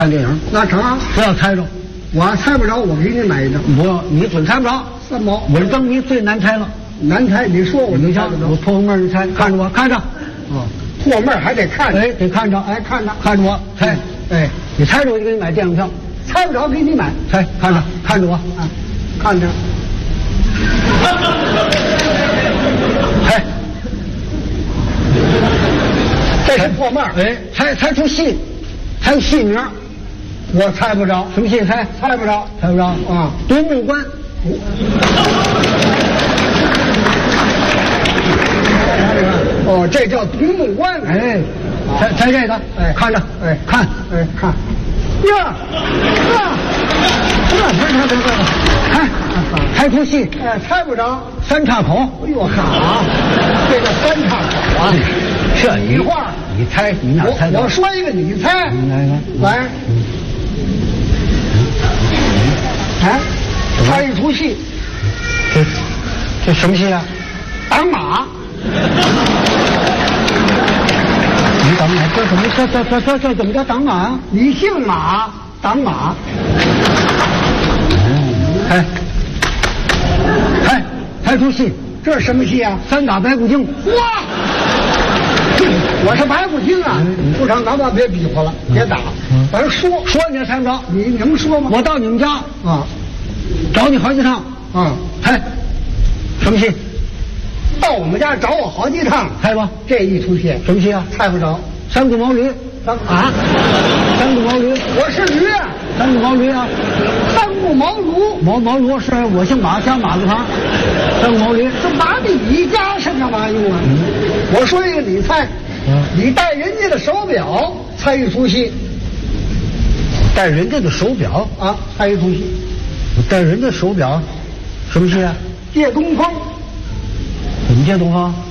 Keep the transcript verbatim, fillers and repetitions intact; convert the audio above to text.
看电影， 那成啊， 不要猜着。 我猜不着，我给你买一张。 不要，你准猜不着。 三毛， 我证明最难猜了。 难猜，你说我就猜得着。 我破门你猜，看着我，看着。 哦，破门还得看着。 哎，得看着， 哎，看着， 看着我猜。 哎， 你猜着我就给你买电影票。 猜不着给你买。 猜，看着，看着我， 啊，看着。 猜。 这是破门。 哎，猜猜出戏，猜戏名。 我猜不着， 什么戏？猜猜不着， 猜不着啊！ 独木关。 哦，这叫独木关。 哎，猜猜这个， 哎， 看着， 哎， 看， 哎，看，呀，呀，这这这这这， 看，猜出戏。 哎，猜不着， 三岔口。 哎呦好，这叫三岔口啊！ 这一画， 你猜，你哪猜？ 我说一个，你猜。 来来来。哎，猜一出戏， 这这什么戏啊？ 挡马。 你挡马？这怎么这这这这这怎么叫挡马啊？ 你姓马，挡马。 哎，哎，猜出戏， 这是什么戏啊？ 三打白骨精。 哇！我是白骨精啊！不成，咱们别比划了，别打，咱说说你也猜不着， 你能说吗？ 我到你们家啊， 找你好几趟啊， 猜什么戏？ 到我们家找我好几趟， 猜吧。 这一出戏什么戏啊？ 猜不着。 三顾茅庐。 三啊， 三顾茅庐。 我是驴啊。 三顾茅庐啊。 三顾茅庐。 茅茅庐是我姓马，加马字旁。三顾茅庐。 这马你加上干嘛用啊？嗯、我说一个，你猜。嗯、你戴人家的手表，猜一出戏。 戴人家的手表啊，猜一出戏。 我戴人家手表，什么戏啊？ 借东风。 怎么借东风？